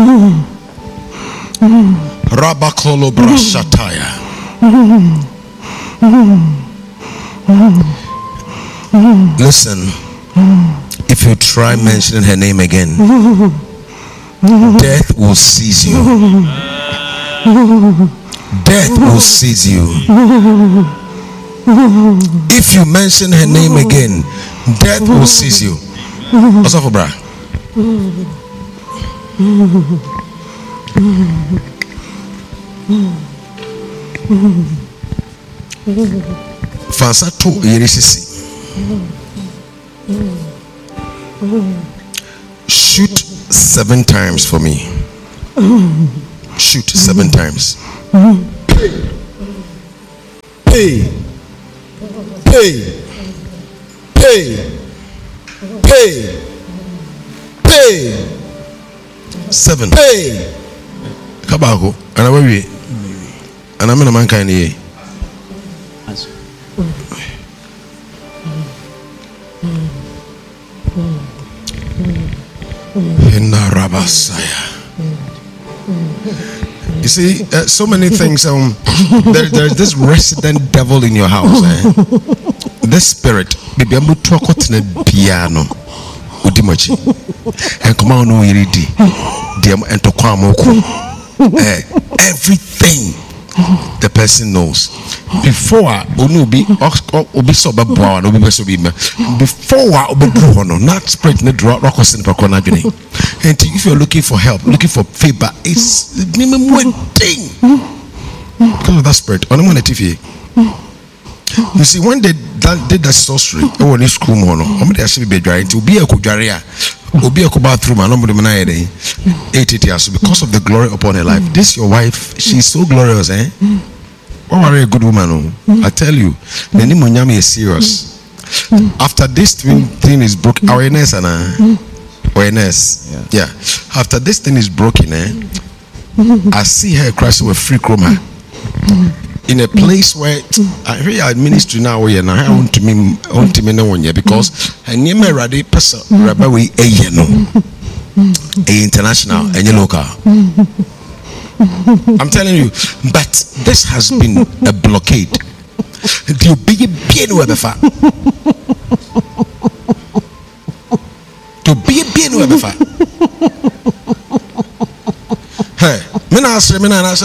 Rabakolo brashataya. Listen, if you try mentioning her name again, death will seize you. Death will seize you. If you mention her name again, death will seize you. What's up, bro? Fansa to yerisisi. Shoot 7 times for me. Shoot 7 times. Pay. 7. Pay. Kabako. And I and I'm in a man kind of You see, so many things. There's this resident devil in your house. This spirit, baby, I'm talking to piano. Udimachi, and come on, no, iridi, diam, and to everything the person knows before onubi soba boa no be so be before obedru no not spread ne draw rockers in pakona dwene. And if you're looking for help, looking for favor, it's minimum one thing because of that spirit on one TV. You see, when they did that sorcery when in school mono they actually be dry to be a kujarea or be a bathroom and nobody manayede 8 years because of the glory upon her life. This your wife, she's so glorious, eh? Oh, a good woman. I tell you, the name Onyame is serious. After this thing is broken, awareness and awareness. Yeah. After this thing is broken, I see her crashing with free chroma. In a place where I hear our ministry now, I want to me no one here because I name a ready person, Rabbi international and local. I'm telling you, but this has been a blockade. To be bien webefa. To be bien webefa. Hey, mina say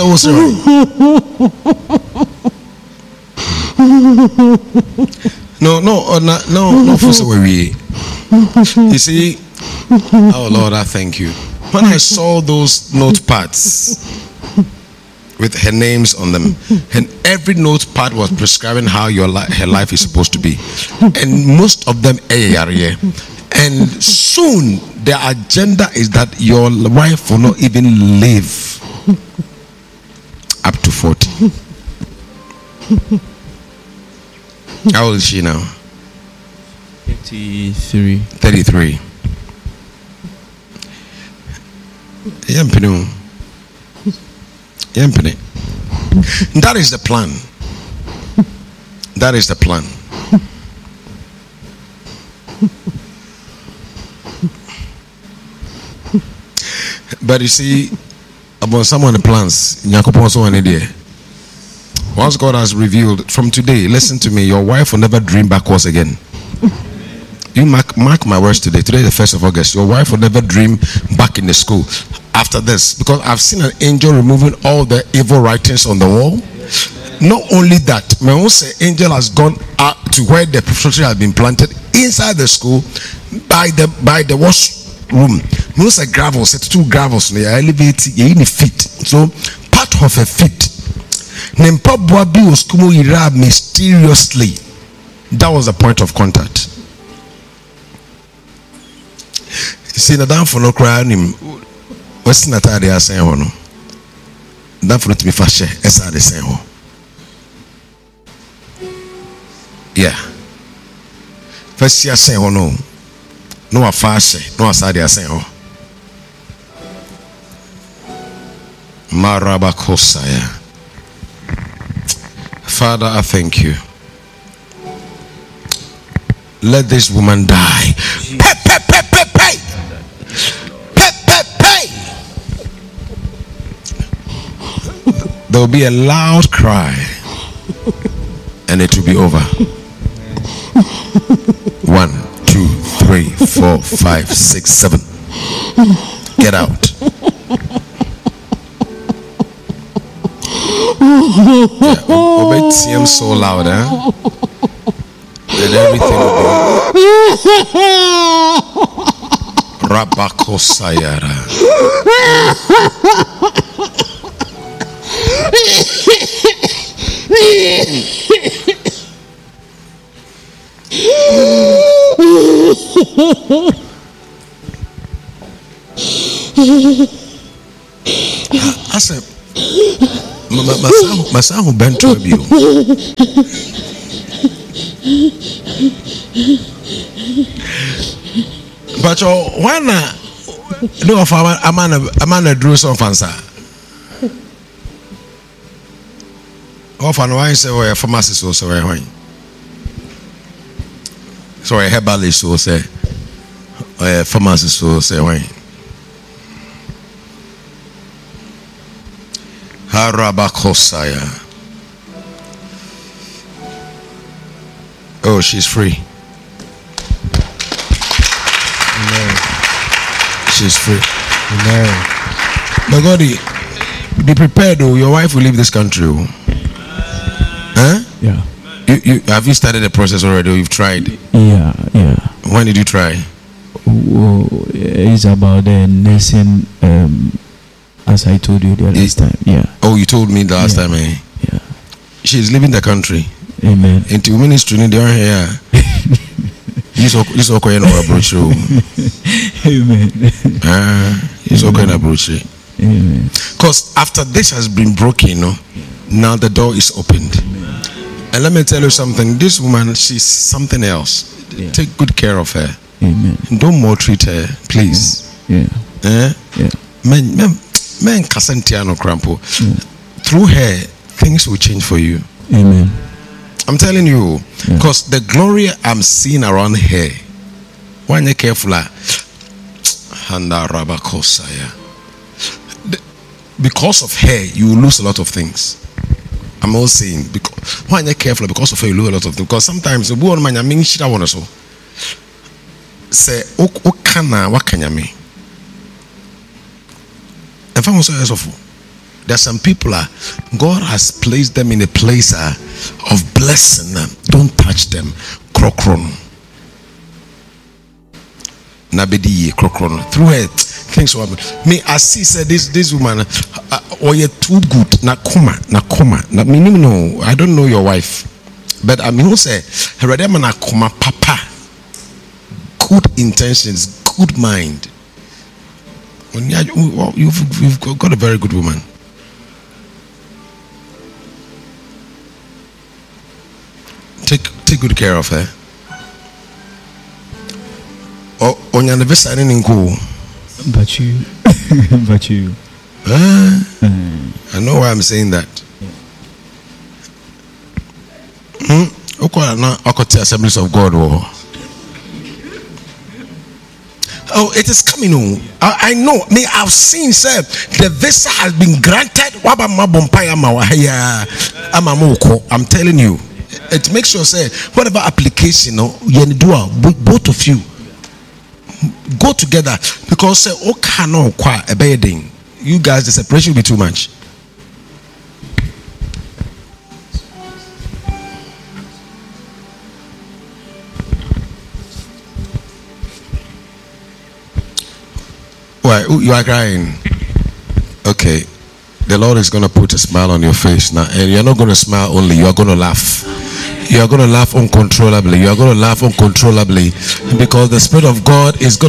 no for so we. You see, oh Lord, I thank you. When I saw those notepads with her names on them, and every notepad was prescribing how her life is supposed to be, and most of them and soon their agenda is that your wife will not even live up to 40. How old is she now? 33. That is the plan. That is the plan. But you see, about someone plans, once God has revealed from today, listen to me, your wife will never dream backwards again. You mark my words today. Today, the 1st of August. Your wife will never dream back in the school after this, because I've seen an angel removing all the evil writings on the wall. Not only that, my own angel has gone up to where the prophecy has been planted inside the school by the washroom. Most are gravels, 2 gravels. They are elevated in feet. So part of her feet. Mysteriously. That was the point of contact. See, the down for no crying him. What's not they are saying, no? That for not me fashion, as I say, yeah. First year saying, no, a fashion, no, as I say, Marabakosaya. Father, I thank you. Let this woman die. there will be a loud cry and it will be over. 1, 2, 3, 4, 5, 6, 7. Get out. Obey him so loud, and everything will be Rabako Sayara. I said, Masahu bent to you. But why not? No, of a man drew some fancy. Often, why say, a pharmacist or so, so a herbalist or say, a pharmacist or say, why? Harabakosaya. Oh, she's free. Amen. She's free. Amen. But God, be prepared, though. Your wife will leave this country. Huh? Yeah. You have you started the process already? Or you've tried? Yeah. When did you try? It's about the nursing. As I told you the last time. Yeah. Oh, you told me the last time, eh? Yeah. She's leaving the country. Amen. Into ministry, they are here. This okay no approach. Amen. It's okay no approach. Amen. Because after this has been broken, now the door is opened. Amen. And let me tell you something. This woman, she's something else. Yeah. Take good care of her. Amen. Don't maltreat her, please. Yeah. Yeah. Men Casantiano Crampo. Through her, things will change for you. Amen. I'm telling you, because the glory I'm seeing around her, when you're careful, because of her, you will lose a lot of things. I'm all saying, because when you're careful, because of her, you lose a lot of things. Because sometimes the woman man, I mean, shit, I want to so say, what can you mean? If I was there are some people God has placed them in a place of blessing them. Don't touch them. Krokron. Nabedi krokron. Through her things will happen. Me I see said this woman or you're too good. Na koma. Na minimum no. I don't know your wife. But I mean who say na koma papa. Good intentions, good mind. You've got a very good woman. Take good care of her. On your anniversary in go. But you. I know why I'm saying that. Okay, Assemblies of God. Oh, it is coming on. I know. Me, I've seen, sir, the visa has been granted. I'm telling you. It makes sure, say, whatever application, both of you go together. Because, say, you guys, the separation will be too much. Why you are crying? Okay, the Lord is going to put a smile on your face now, and you're not going to smile only, you are going to laugh. You are going to laugh uncontrollably. You are going to laugh uncontrollably because the Spirit of God is going